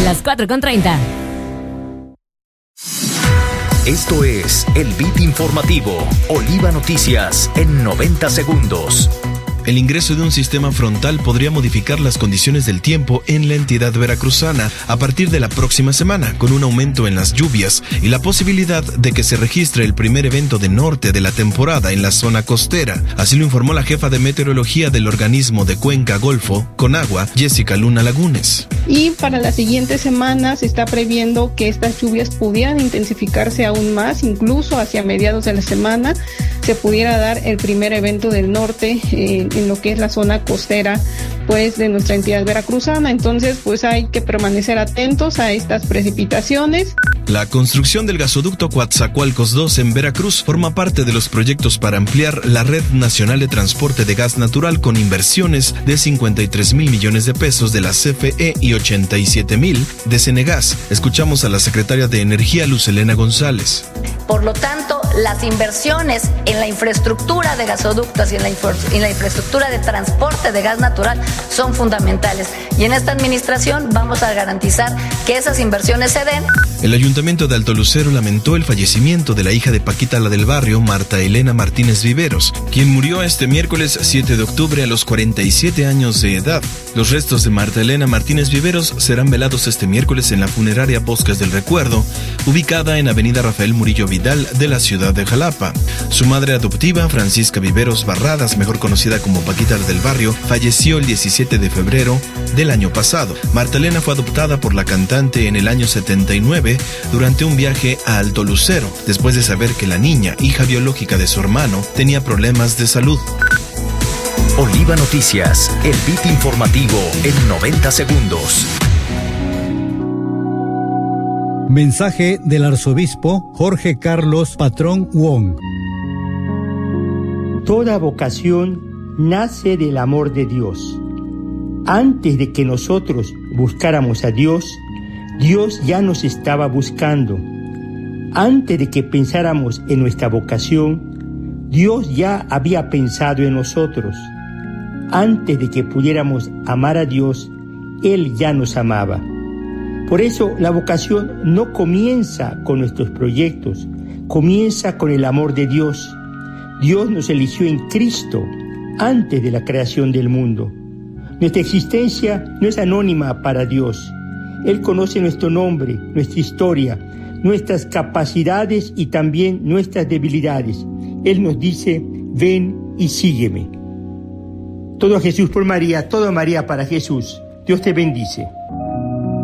las 4:30. Esto es el Beat Informativo, Oliva Noticias en 90 segundos. El ingreso de un sistema frontal podría modificar las condiciones del tiempo en la entidad veracruzana a partir de la próxima semana, con un aumento en las lluvias y la posibilidad de que se registre el primer evento de norte de la temporada en la zona costera. Así lo informó la jefa de meteorología del organismo de Cuenca Golfo, Conagua, Jessica Luna Lagunes. Y para la siguiente semana se está previendo que estas lluvias pudieran intensificarse aún más, incluso hacia mediados de la semana se pudiera dar el primer evento del norte en lo que es la zona costera pues de nuestra entidad veracruzana. Entonces pues hay que permanecer atentos a estas precipitaciones. La construcción del gasoducto Coatzacoalcos 2 en Veracruz forma parte de los proyectos para ampliar la red nacional de transporte de gas natural con inversiones de 53,000 millones de pesos de la CFE y 87,000 de Cenegas. Escuchamos a la secretaria de Energía, Luz Helena González. Por lo tanto, las inversiones en la infraestructura de gasoductos y en la infraestructura de transporte de gas natural son fundamentales. Y en esta administración vamos a garantizar que esas inversiones se den. El Ayuntamiento de Alto Lucero lamentó el fallecimiento de la hija de Paquita la del Barrio, Marta Elena Martínez Viveros, quien murió este miércoles 7 de octubre a los 47 años de edad. Los restos de Marta Elena Martínez Viveros serán velados este miércoles en la funeraria Bosques del Recuerdo, ubicada en Avenida Rafael Murillo Vidal de la ciudad de Jalapa. Su madre adoptiva, Francisca Viveros Barradas, mejor conocida como Paquita la del Barrio, falleció el 17 de febrero del año pasado. Marta Elena fue adoptada por la cantante en el año 79 durante un viaje a Alto Lucero, después de saber que la niña, hija biológica de su hermano, tenía problemas de salud. Oliva Noticias, el Beat Informativo en 90 segundos. Mensaje del arzobispo Jorge Carlos Patrón Wong. Toda vocación nace del amor de Dios. Antes de que nosotros buscáramos a Dios, Dios ya nos estaba buscando. Antes de que pensáramos en nuestra vocación, Dios ya había pensado en nosotros. Antes de que pudiéramos amar a Dios, Él ya nos amaba. Por eso la vocación no comienza con nuestros proyectos, comienza con el amor de Dios. Dios nos eligió en Cristo antes de la creación del mundo. Nuestra existencia no es anónima para Dios. Él conoce nuestro nombre, nuestra historia, nuestras capacidades y también nuestras debilidades. Él nos dice, ven y sígueme. Todo a Jesús por María, todo a María para Jesús. Dios te bendice.